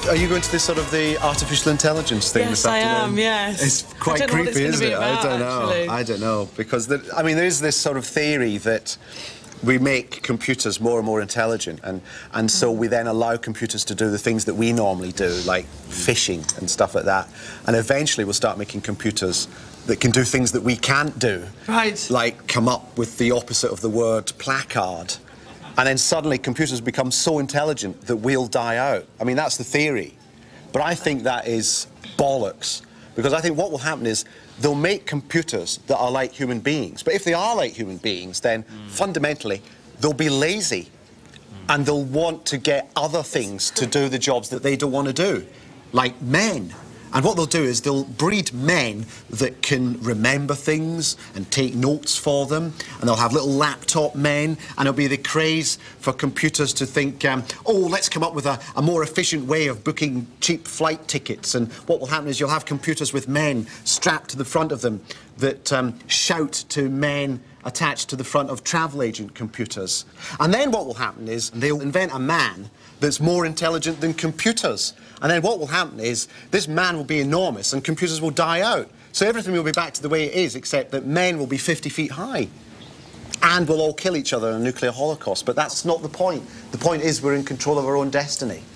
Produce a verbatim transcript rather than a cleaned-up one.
Are you going to this sort of the artificial intelligence thing yes, this afternoon? I am, yes. It's quite I don't know what creepy, it's isn't it? about, I don't know. actually. I don't know. Because, the, I mean, there is this sort of theory that we make computers more and more intelligent, and, and so we then allow computers to do the things that we normally do, like fishing and stuff like that. And eventually we'll start making computers that can do things that we can't do. Right. Like come up with the opposite of the word placard. And then suddenly computers become so intelligent that we'll die out. I mean, that's the theory. But I think that is bollocks. Because I think what will happen is they'll make computers that are like human beings. But if they are like human beings, then mm. fundamentally, they'll be lazy. Mm. And they'll want to get other things to do the jobs that they don't want to do, like men. And what they'll do is they'll breed men that can remember things and take notes for them, and they'll have little laptop men, and it'll be the craze for computers to think, um, oh, let's come up with a, a more efficient way of booking cheap flight tickets. And what will happen is you'll have computers with men strapped to the front of them that um, shout to men attached to the front of travel agent computers. And then what will happen is they'll invent a man that's more intelligent than computers. And then what will happen is this man will be enormous and computers will die out. So everything will be back to the way it is, except that men will be fifty feet high. And we'll all kill each other in a nuclear holocaust. But that's not the point. The point is we're in control of our own destiny.